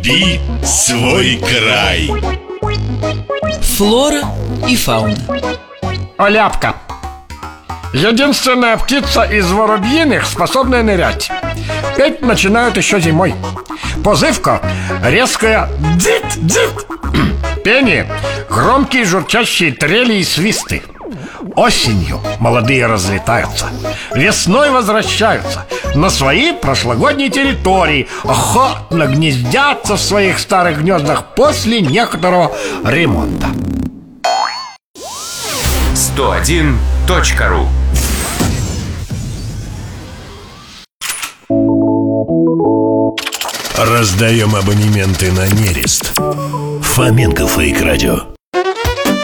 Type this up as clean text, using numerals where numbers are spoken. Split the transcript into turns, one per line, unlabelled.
Люби свой край.
Флора и фауна.
Оляпка. Единственная птица из воробьиных, способная нырять. Петь начинают еще зимой. Позывка резкая «дзит-дзит». Пение громкие журчащие трели и свисты. Осенью молодые разлетаются, весной возвращаются на свои прошлогодние территории, охотно гнездятся в своих старых гнездах после некоторого ремонта.
101.ru.
Раздаем абонементы на нерест. Фоменко Фейк Радио.